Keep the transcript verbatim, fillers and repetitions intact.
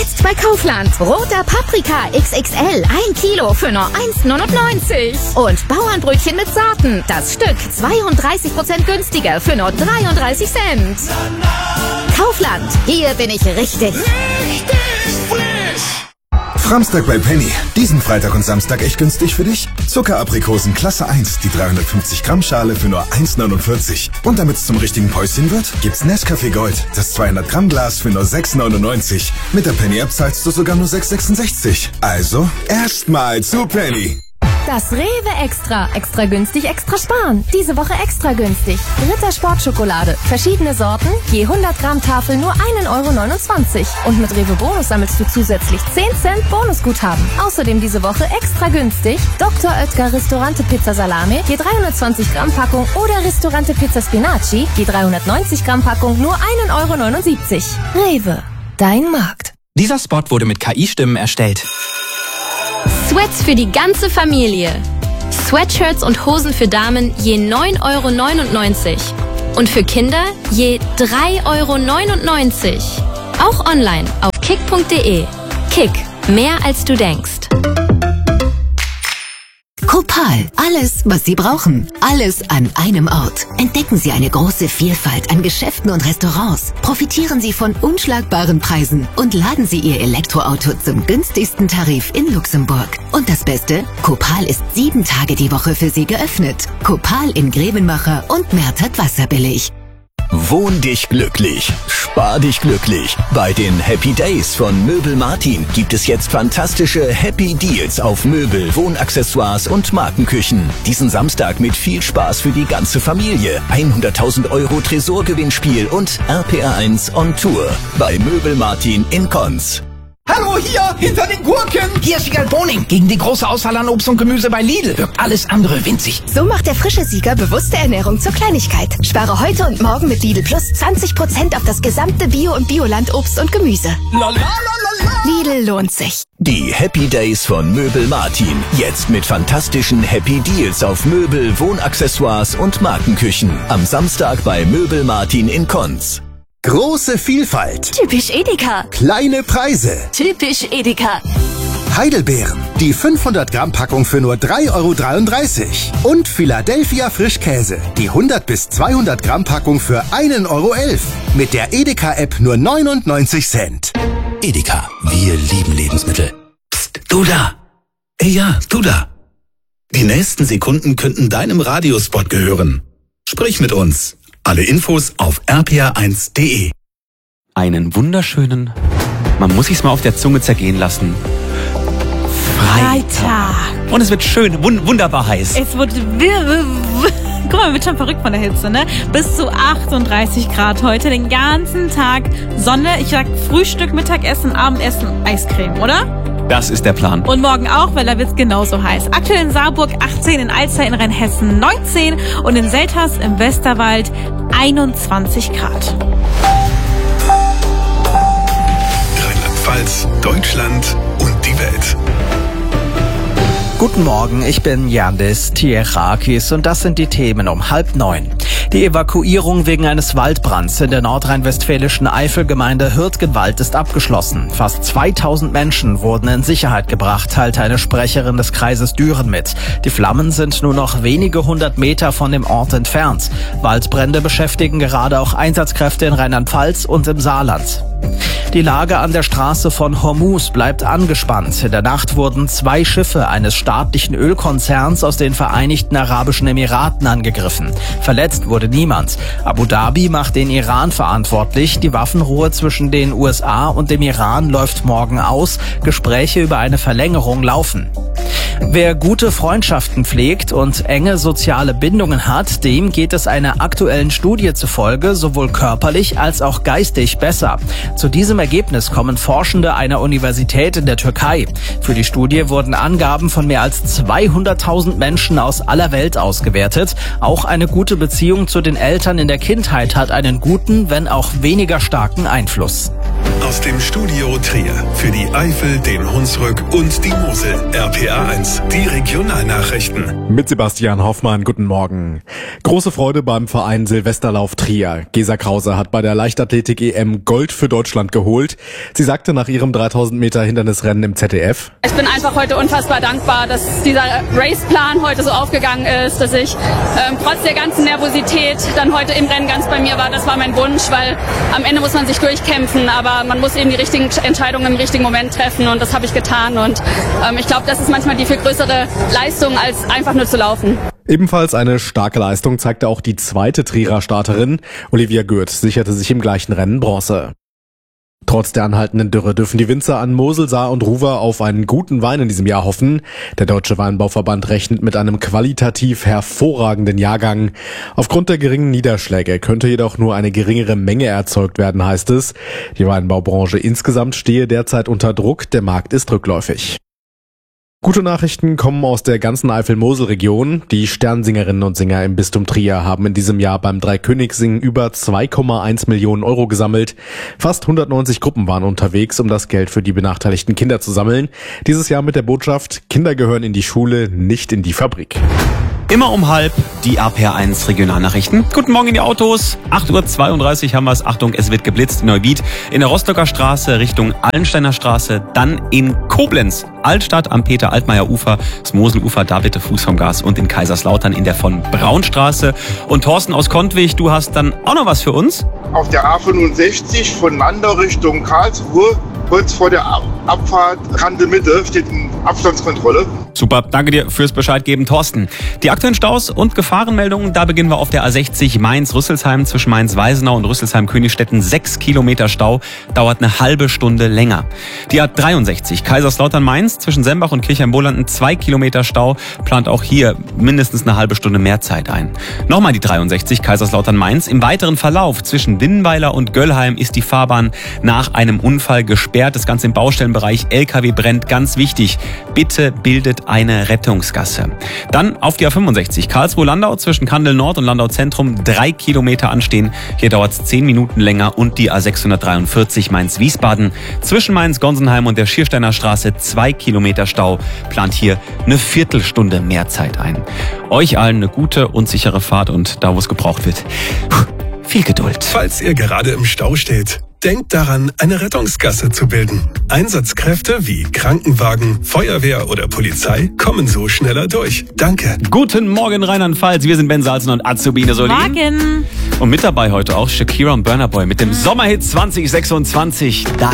Jetzt bei Kaufland. Roter Paprika X X L. Ein Kilo für nur eins neunundneunzig. Und Bauernbrötchen mit Sorten. Das Stück zweiunddreißig Prozent günstiger für nur dreiunddreißig Cent. Kaufland. Hier bin ich richtig. Richtig frisch. Framstag bei Penny. Diesen Freitag und Samstag echt günstig für dich? Zuckeraprikosen Klasse eins, die dreihundertfünfzig Gramm Schale für nur eins neunundvierzig. Und damit's zum richtigen Päuschen wird, gibt's Nescafé Gold, das zweihundert Gramm Glas für nur sechs neunundneunzig. Mit der Penny App zahlst du sogar nur sechs sechsundsechzig. Also, erstmal zu Penny. Das Rewe Extra. Extra günstig, extra sparen. Diese Woche extra günstig. Ritter Sportschokolade. Verschiedene Sorten. Je hundert Gramm Tafel nur ein Euro neunundzwanzig. Und mit Rewe Bonus sammelst du zusätzlich zehn Cent Bonusguthaben. Außerdem diese Woche extra günstig. Doktor Oetker Ristorante Pizza Salami. Je dreihundertzwanzig Gramm Packung. Oder Ristorante Pizza Spinaci. Je dreihundertneunzig Gramm Packung nur ein Euro neunundsiebzig. Rewe. Dein Markt. Dieser Spot wurde mit K I-Stimmen erstellt. Sweats für die ganze Familie. Sweatshirts und Hosen für Damen je neun Euro neunundneunzig. Und für Kinder je drei Euro neunundneunzig. Auch online auf kick punkt de. Kick. Mehr als du denkst. Copal. Alles, was Sie brauchen. Alles an einem Ort. Entdecken Sie eine große Vielfalt an Geschäften und Restaurants. Profitieren Sie von unschlagbaren Preisen und laden Sie Ihr Elektroauto zum günstigsten Tarif in Luxemburg. Und das Beste? Copal ist sieben Tage die Woche für Sie geöffnet. Copal in Grevenmacher und Mertert Wasserbillig. Wohn dich glücklich, spar dich glücklich. Bei den Happy Days von Möbel Martin gibt es jetzt fantastische Happy Deals auf Möbel, Wohnaccessoires und Markenküchen. Diesen Samstag mit viel Spaß für die ganze Familie. hunderttausend Euro Tresorgewinnspiel und R P R eins on Tour bei Möbel Martin in Konz. Hallo, hier, hinter den Gurken. Hier ist Sieger Boning. Gegen die große Auswahl an Obst und Gemüse bei Lidl wirkt alles andere winzig. So macht der frische Sieger bewusste Ernährung zur Kleinigkeit. Spare heute und morgen mit Lidl Plus zwanzig Prozent auf das gesamte Bio- und Bioland-Obst und Gemüse. Lalalala. Lidl lohnt sich. Die Happy Days von Möbel Martin. Jetzt mit fantastischen Happy Deals auf Möbel, Wohnaccessoires und Markenküchen. Am Samstag bei Möbel Martin in Konz. Große Vielfalt. Typisch Edeka. Kleine Preise. Typisch Edeka. Heidelbeeren. Die fünfhundert Gramm Packung für nur drei Euro dreiunddreißig. Und Philadelphia Frischkäse. Die hundert bis zweihundert Gramm Packung für ein Euro elf. Mit der Edeka-App nur neunundneunzig Cent. Edeka. Wir lieben Lebensmittel. Psst, du da. Ey, ja, du da. Die nächsten Sekunden könnten deinem Radiospot gehören. Sprich mit uns. Alle Infos auf r p r eins punkt de. Einen wunderschönen, man muss sich's mal auf der Zunge zergehen lassen, Freitag. Und es wird schön, wund- wunderbar heiß. Es wird, guck mal, man wird schon verrückt von der Hitze, ne? Bis zu achtunddreißig Grad heute, den ganzen Tag Sonne. Ich sag Frühstück, Mittagessen, Abendessen, Eiscreme, oder? Das ist der Plan. Und morgen auch, weil da wird's genauso heiß. Aktuell in Saarburg achtzehn, in Alzey in Rheinhessen neunzehn und in Selters im Westerwald einundzwanzig Grad. Rheinland-Pfalz, Deutschland und die Welt. Guten Morgen, ich bin Yandis Tierakis und das sind die Themen um halb neun. Die Evakuierung wegen eines Waldbrands in der nordrhein-westfälischen Eifelgemeinde Hürtgenwald ist abgeschlossen. Fast zweitausend Menschen wurden in Sicherheit gebracht, teilte eine Sprecherin des Kreises Düren mit. Die Flammen sind nur noch wenige hundert Meter von dem Ort entfernt. Waldbrände beschäftigen gerade auch Einsatzkräfte in Rheinland-Pfalz und im Saarland. Die Lage an der Straße von Hormuz bleibt angespannt. In der Nacht wurden zwei Schiffe eines staatlichen Ölkonzerns aus den Vereinigten Arabischen Emiraten angegriffen. Verletzt wurde niemand. Abu Dhabi macht den Iran verantwortlich. Die Waffenruhe zwischen den U S A und dem Iran läuft morgen aus. Gespräche über eine Verlängerung laufen. Wer gute Freundschaften pflegt und enge soziale Bindungen hat, dem geht es einer aktuellen Studie zufolge sowohl körperlich als auch geistig besser. Zu diesem Ergebnis kommen Forschende einer Universität in der Türkei. Für die Studie wurden Angaben von mehr als zweihunderttausend Menschen aus aller Welt ausgewertet. Auch eine gute Beziehung zu den Eltern in der Kindheit hat einen guten, wenn auch weniger starken Einfluss. Aus dem Studio Trier für die Eifel, den Hunsrück und die Mosel. R P A eins, die Regionalnachrichten. Mit Sebastian Hoffmann, guten Morgen. Große Freude beim Verein Silvesterlauf Trier. Gesa Krause hat bei der Leichtathletik-E M Gold für Deutschland geholt. Sie sagte nach ihrem dreitausend Meter Hindernisrennen im Z D F: Ich bin einfach heute unfassbar dankbar, dass dieser Raceplan heute so aufgegangen ist, dass ich ähm, trotz der ganzen Nervosität dann heute im Rennen ganz bei mir war. Das war mein Wunsch, weil am Ende muss man sich durchkämpfen, aber man muss eben die richtigen Entscheidungen im richtigen Moment treffen und das habe ich getan und ähm, ich glaube, das ist manchmal die viel größere Leistung, als einfach nur zu laufen. Ebenfalls eine starke Leistung zeigte auch die zweite Trierer Starterin. Olivia Gürt sicherte sich im gleichen Rennen Bronze. Trotz der anhaltenden Dürre dürfen die Winzer an Mosel, Saar und Ruwer auf einen guten Wein in diesem Jahr hoffen. Der Deutsche Weinbauverband rechnet mit einem qualitativ hervorragenden Jahrgang. Aufgrund der geringen Niederschläge könnte jedoch nur eine geringere Menge erzeugt werden, heißt es. Die Weinbaubranche insgesamt stehe derzeit unter Druck, der Markt ist rückläufig. Gute Nachrichten kommen aus der ganzen Eifel-Mosel-Region. Die Sternsingerinnen und Singer im Bistum Trier haben in diesem Jahr beim Dreikönigssingen über zwei Komma eins Millionen Euro gesammelt. Fast hundertneunzig Gruppen waren unterwegs, um das Geld für die benachteiligten Kinder zu sammeln. Dieses Jahr mit der Botschaft: Kinder gehören in die Schule, nicht in die Fabrik. Immer um halb die R P A eins Regionalnachrichten. Guten Morgen in die Autos. acht Uhr zweiunddreißig haben wir es. Achtung, es wird geblitzt in Neuwied, in der Rostocker Straße Richtung Allensteiner Straße, dann in Koblenz, Altstadt am Peter-Altmaier-Ufer, das Moselufer, da bitte Fuß vom Gas, und in Kaiserslautern in der von Braunstraße. Und Thorsten aus Kontwig, du hast dann auch noch was für uns? Auf der A fünfundsechzig von Landau Richtung Karlsruhe, kurz vor der Abfahrt Kante Mitte, steht eine Abstandskontrolle. Super, danke dir fürs Bescheid geben, Thorsten. Die aktuellen Staus und Gefahrenmeldungen, da beginnen wir auf der A sechzig Mainz-Rüsselsheim zwischen Mainz-Weisenau und Rüsselsheim-Königstetten. Sechs Kilometer Stau, dauert eine halbe Stunde länger. Die A dreiundsechzig Kaiserslautern-Mainz zwischen Sembach und Kirchheim-Bolanden, zwei Kilometer Stau, plant auch hier mindestens eine halbe Stunde mehr Zeit ein. Nochmal die dreiundsechzig Kaiserslautern-Mainz. Im weiteren Verlauf zwischen Winnweiler und Göllheim ist die Fahrbahn nach einem Unfall gesperrt. Das Ganze im Baustellenbereich, L K W brennt, ganz wichtig. Bitte bildet eine Rettungsgasse. Dann auf die A fünfundsechzig Karlsruhe-Landau zwischen Kandel Nord und Landau Zentrum, drei Kilometer anstehen. Hier dauert es zehn Minuten länger. Und die A sechshundertdreiundvierzig Mainz-Wiesbaden zwischen Mainz-Gonsenheim und der Schiersteiner Straße, zwei Kilometer Stau, plant hier eine Viertelstunde mehr Zeit ein. Euch allen eine gute und sichere Fahrt und da, wo es gebraucht wird, viel Geduld. Falls ihr gerade im Stau steht, denkt daran, eine Rettungsgasse zu bilden. Einsatzkräfte wie Krankenwagen, Feuerwehr oder Polizei kommen so schneller durch. Danke. Guten Morgen Rheinland-Pfalz, wir sind Ben Salzen und Azubine Solin. Morgen. Und mit dabei heute auch Shakira und Burna Boy mit dem Sommerhit zwanzig sechsundzwanzig. Da